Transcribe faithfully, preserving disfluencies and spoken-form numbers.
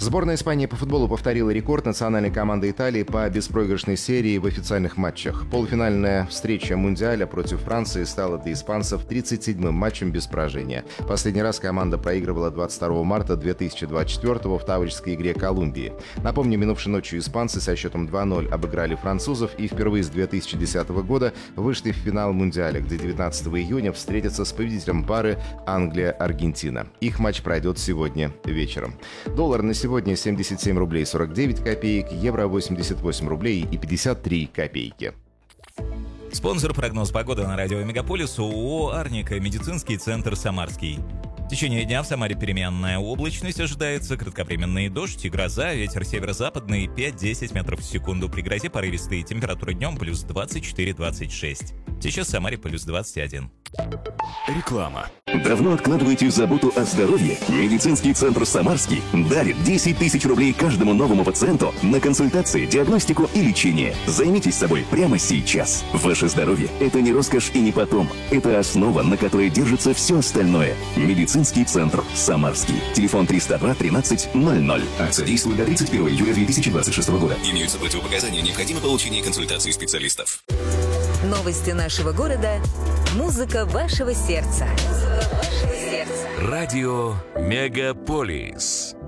Сборная Испании по футболу повторила рекорд национальной команды Италии по беспроигрышной серии в официальных матчах. Полуфинальная встреча Мундиаля против Франции стала для испанцев тридцать седьмым матчем без поражения. Последний раз команда проигрывала двадцать второго марта две тысячи двадцать четвёртого в таврической игре Колумбии. Напомню, минувшей ночью испанцы со счетом два ноль обыграли французов и впервые с две тысячи десятого года вышли в финал Мундиаля, где девятнадцатого июня встретятся с победителем пары Англия-Аргентина. Их матч пройдет сегодня вечером. Доллар на сегодня Сегодня семьдесят семь рублей сорок девять копеек, евро восемьдесят восемь рублей и пятьдесят три копейки. Спонсор прогноз погоды на радио Мегаполис ООО «Арника», медицинский центр «Самарский». В течение дня в Самаре переменная облачность ожидается, кратковременный дождь и гроза, ветер северо-западный пять-десять метров в секунду. При грозе порывистые, температура днем плюс двадцать четыре - двадцать шесть. Сейчас в Самаре плюс двадцать один. Реклама. Давно откладываете заботу о здоровье? Медицинский центр «Самарский» дарит десять тысяч рублей каждому новому пациенту на консультации, диагностику и лечение. Займитесь собой прямо сейчас. Ваше здоровье – это не роскошь и не потом. Это основа, на которой держится все остальное. Медицинский центр «Самарский». Телефон триста два тринадцать ноль ноль. Акция действует до тридцать первого июля две тысячи двадцать шестого года. Имеются противопоказания, необходимо получение консультации специалистов. Новости нашего города. Музыка вашего сердца. Музыка вашего сердца. Радио Мегаполис.